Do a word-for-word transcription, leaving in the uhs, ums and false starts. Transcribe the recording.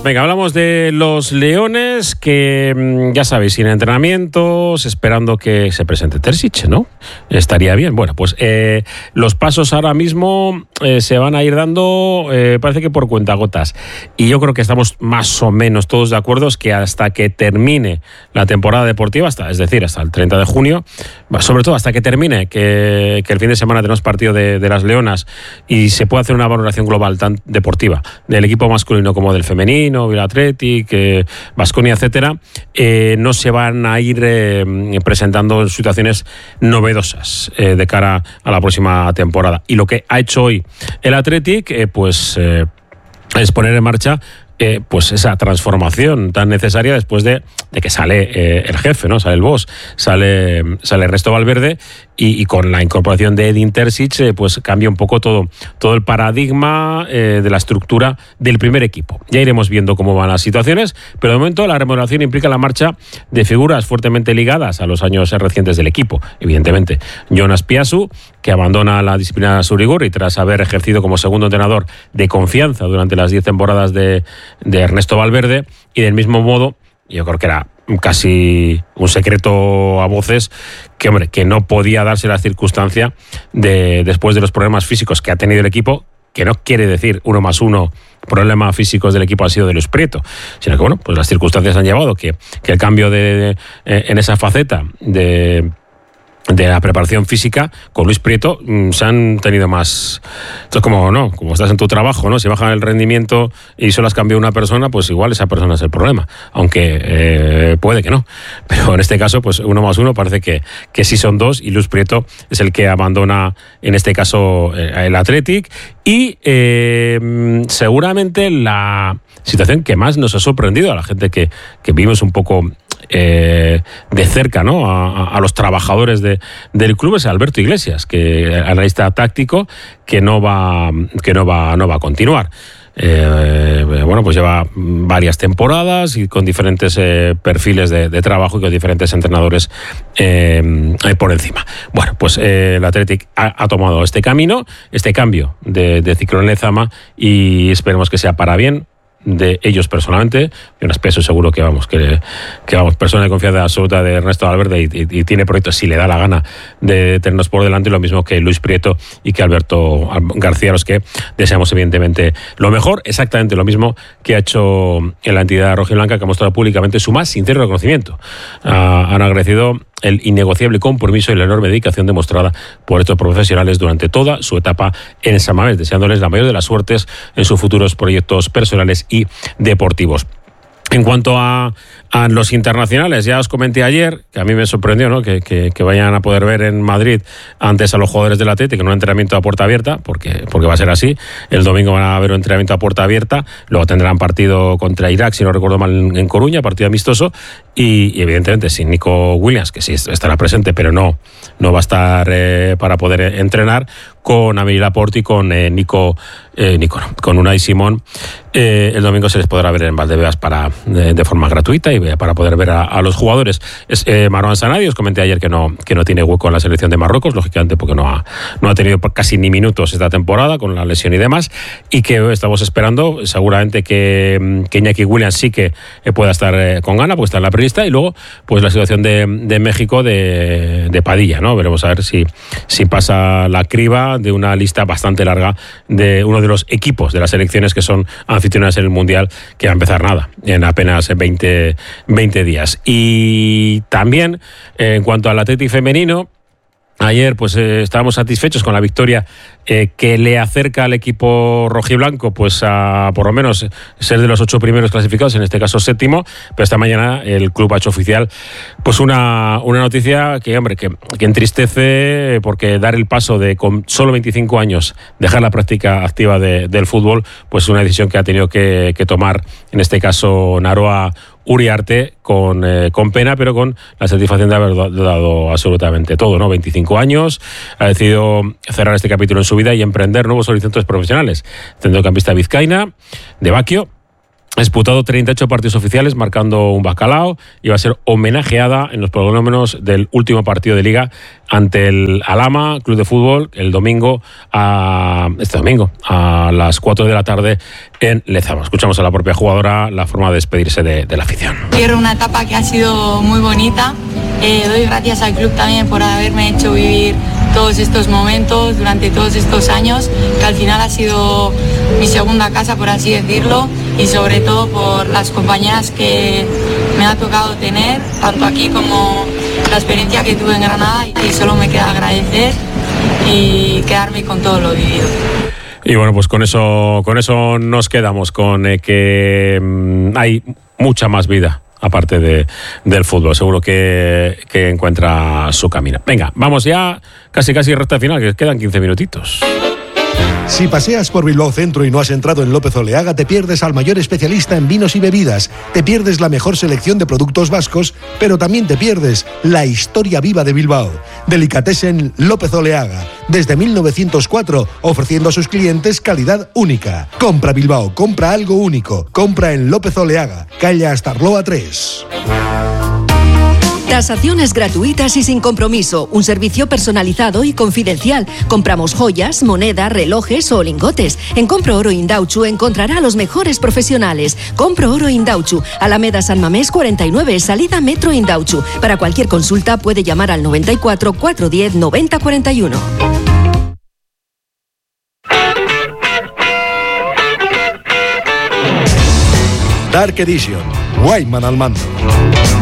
Venga, hablamos de los Leones, que ya sabéis, sin entrenamientos, esperando que se presente Terzic, ¿no? Estaría bien. Bueno, pues eh, los pasos ahora mismo eh, se van a ir dando, eh, parece que por cuentagotas. Y yo creo que estamos más o menos todos de acuerdo que hasta que termine la temporada deportiva, hasta, es decir, hasta el treinta de junio, sobre todo hasta que termine, que, que el fin de semana tenemos partido de, de las Leonas y se pueda hacer una valoración global tan deportiva del equipo masculino como del femenino, Vila Athletic, Baskonia, eh, etcétera, eh, no se van a ir eh, presentando situaciones novedosas eh, de cara a la próxima temporada. Y lo que ha hecho hoy el Athletic, eh, pues eh, es poner en marcha Eh, pues esa transformación tan necesaria después de, de que sale eh, el jefe, ¿no? Sale el boss, sale, sale Ernesto Valverde y, y con la incorporación de Edin Terzic eh, pues cambia un poco todo, todo el paradigma eh, de la estructura del primer equipo. Ya iremos viendo cómo van las situaciones, pero de momento la remodelación implica la marcha de figuras fuertemente ligadas a los años recientes del equipo. Evidentemente, Jonas Piasu, que abandona la disciplina Surigorri tras haber ejercido como segundo entrenador de confianza durante las diez temporadas de de Ernesto Valverde, y del mismo modo, yo creo que era casi un secreto a voces que, hombre, que no podía darse la circunstancia de, después de los problemas físicos que ha tenido el equipo, que no quiere decir uno más uno, problemas físicos del equipo ha sido de Luis Prieto, sino que, bueno, pues las circunstancias han llevado que, que el cambio de, de, en esa faceta de de la preparación física con Luis Prieto mmm, se han tenido más. Esto es como, ¿no? Como estás en tu trabajo, ¿no? Si baja el rendimiento y solo has cambiado una persona, pues igual esa persona es el problema, aunque eh, puede que no, pero en este caso pues uno más uno parece que, que sí son dos, y Luis Prieto es el que abandona en este caso eh, el Athletic. Y eh, seguramente la situación que más nos ha sorprendido a la gente que, que vimos un poco Eh, de cerca, ¿no? a, a los trabajadores de, del club es Alberto Iglesias, que analista táctico, que no va que no va no va a continuar. Eh, bueno, pues lleva varias temporadas y con diferentes eh, perfiles de, de trabajo y con diferentes entrenadores eh, por encima. Bueno, pues eh, el Athletic ha, ha tomado este camino, este cambio de, de ciclo en Lezama, y esperemos que sea para bien de ellos personalmente. Jonas Piasu seguro que vamos que, que vamos persona de confianza absoluta de Ernesto Valverde, y, y, y tiene proyectos si le da la gana de tenernos por delante, lo mismo que Luis Prieto y que Alberto García, los que deseamos evidentemente lo mejor, exactamente lo mismo que ha hecho en la entidad rojiblanca, que ha mostrado públicamente su más sincero reconocimiento. Uh, han agradecido el innegociable compromiso y la enorme dedicación demostrada por estos profesionales durante toda su etapa en el San Mamés, deseándoles la mayor de las suertes en sus futuros proyectos personales y deportivos. En cuanto a, a los internacionales, ya os comenté ayer, que a mí me sorprendió, ¿no? que, que, que vayan a poder ver en Madrid antes a los jugadores del Atlético en un entrenamiento a puerta abierta, porque, porque va a ser así. El domingo van a haber un entrenamiento a puerta abierta, luego tendrán partido contra Irak, si no recuerdo mal, en Coruña, partido amistoso, y, y evidentemente sin Nico Williams, que sí estará presente, pero no, no va a estar eh, para poder entrenar, con Amélie Laporte y con eh, Nico, eh, Nico no, con Unai Simón. Eh, el domingo se les podrá ver en Valdebebas para, de, de forma gratuita y para poder ver a, a los jugadores. Es eh, Marwan Sanadi, os comenté ayer que no, que no tiene hueco en la selección de Marruecos, lógicamente porque no ha, no ha tenido casi ni minutos esta temporada con la lesión y demás, y que estamos esperando seguramente que, que Iñaki Williams sí que pueda estar eh, con gana, porque está en la prelista, y luego pues la situación de, de México de, de Padilla, ¿no? Veremos a ver si, si pasa la criba de una lista bastante larga de uno de los equipos de las selecciones que son anfitriones en el Mundial, que va a empezar nada, en apenas veinte, veinte días. Y también, eh, en cuanto al Athletic femenino, ayer pues eh, estábamos satisfechos con la victoria eh, que le acerca al equipo rojiblanco pues a por lo menos ser de los ocho primeros clasificados, en este caso séptimo, pero esta mañana el club ha hecho oficial pues una, una noticia que, hombre, que, que entristece, porque dar el paso de con solo veinticinco años dejar la práctica activa de, del fútbol, pues es una decisión que ha tenido que, que tomar en este caso Naroa Uriarte con, eh, con pena, pero con la satisfacción de haber dado absolutamente todo, ¿no? veinticinco años, ha decidido cerrar este capítulo en su vida y emprender nuevos horizontes profesionales. Centrocampista vizcaína, de Baquio, disputado treinta y ocho partidos oficiales, marcando un bacalao, y va a ser homenajeada en los prolegómenos del último partido de Liga ante el Alhama Club de Fútbol el domingo, a, este domingo, a las cuatro de la tarde en Lezama. Escuchamos a la propia jugadora la forma de despedirse de, de la afición. Cierro una etapa que ha sido muy bonita. Eh, doy gracias al club también por haberme hecho vivir todos estos momentos durante todos estos años, que al final ha sido mi segunda casa, por así decirlo, y sobre todo por las compañeras que me ha tocado tener, tanto aquí como la experiencia que tuve en Granada, y solo me queda agradecer y quedarme con todo lo vivido. Y bueno, pues con eso, con eso nos quedamos, con eh, que mmm, hay mucha más vida aparte de, del fútbol. Seguro que, que encuentra su camino. Venga, vamos ya casi casi recta final, que quedan quince minutitos. Si paseas por Bilbao Centro y no has entrado en López Oleaga, te pierdes al mayor especialista en vinos y bebidas, te pierdes la mejor selección de productos vascos, pero también te pierdes la historia viva de Bilbao. Delicatessen López Oleaga, desde mil novecientos cuatro, ofreciendo a sus clientes calidad única. Compra Bilbao, compra algo único, compra en López Oleaga, calle Astarloa tres. Tasaciones gratuitas y sin compromiso. Un servicio personalizado y confidencial. Compramos joyas, moneda, relojes o lingotes. En Compro Oro Indauchu encontrará a los mejores profesionales. Compro Oro Indauchu, Alameda San Mamés cuarenta y nueve, salida Metro Indauchu. Para cualquier consulta puede llamar al noventa y cuatro, cuatrocientos diez, noventa cuarenta y uno. Dark Edition. Wyman al mando.